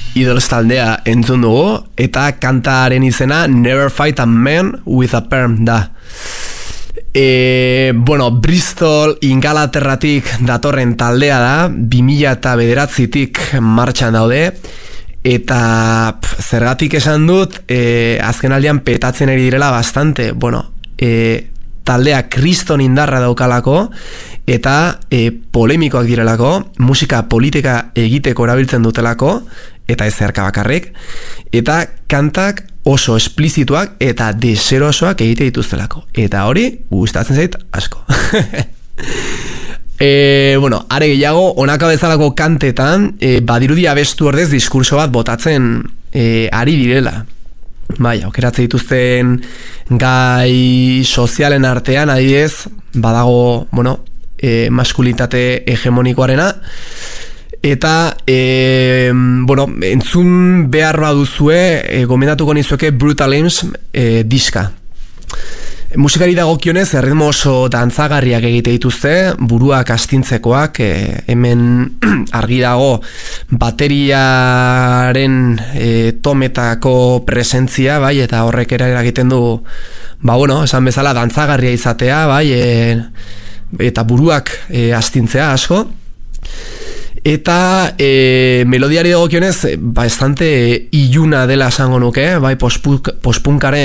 Idols taldea entzun dugu, eta kantaren izena Never Fight a Man with a Perm da. Bristol Ingalaterratik datorren taldea da, 2009tik martxan daude, eta zergatik esan dut, azken aldean petatzen ari direla bastante, taldea kriston indarra daukalako, eta polemikoak direlako, musika politika egiteko erabiltzen dutelako, eta ez zerka bakarrik, eta kantak oso esplizituak eta deserosoak egite dituztelako. Eta hori, gustatzen zait asko. Are gehiago, honaka bezalako kantetan, badirudi abestu ordez diskurso bat botatzen ari direla. Bai, aukeratzen dituzten gai sozialen artean, adibidez, badago, maskulitate hegemonikoarena, eta, entzun behar baduzue, gomendatuko nizueke Brutal Aims diska. Musikari dagokionez, erritmo oso dantzagarriak egite dituzte, buruak astintzekoak, hemen argi dago bateriaren tometako presentzia, bai, eta horrek eragiten du, esan bezala dantzagarria izatea, bai, eta buruak astintzea asko. Eta melodiari dagokionez, bastante iluna dela esango nuke, bai, postpunkaren